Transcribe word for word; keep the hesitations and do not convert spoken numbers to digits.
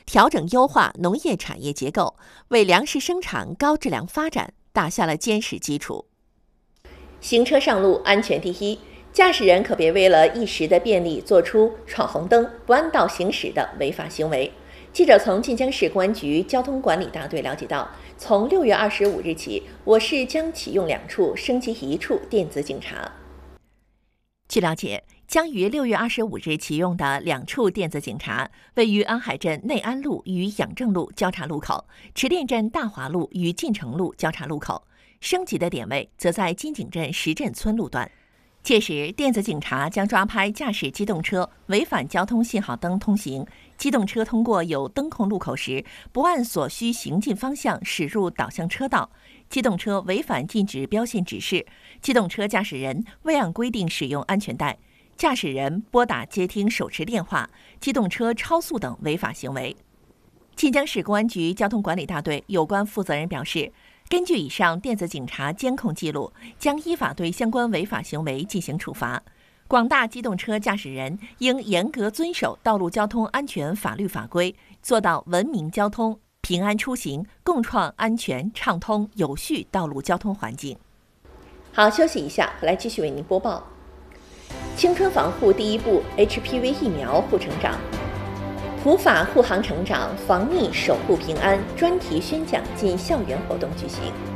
调整优化农业产业结构，为粮食生产高质量发展打下了坚实基础。行车上路，安全第一，驾驶人可别为了一时的便利做出闯红灯、不按道行驶的违法行为。记者从晋江市公安局交通管理大队了解到，从六月二十五日起，我市将启用两处升级一处电子警察。据了解，将于六月二十五日启用的两处电子警察，位于安海镇内安路与养正路交叉路口，池店镇大华路与晋城路交叉路口。升级的点位则在金井镇石镇村路段。届时，电子警察将抓拍驾驶机动车违反交通信号灯通行，机动车通过有灯控路口时，不按所需行进方向驶入导向车道；机动车违反禁止标线指示；机动车驾驶人未按规定使用安全带；驾驶人拨打接听手持电话；机动车超速等违法行为。晋江市公安局交通管理大队有关负责人表示，根据以上电子警察监控记录，将依法对相关违法行为进行处罚。广大机动车驾驶人应严格遵守道路交通安全法律法规，做到文明交通、平安出行，共创安全、畅通、有序道路交通环境。好，休息一下，回来继续为您播报。青春防护第一步 H P V 疫苗护成长。普法护航成长，防疫守护平安专题宣讲暨校园活动举行。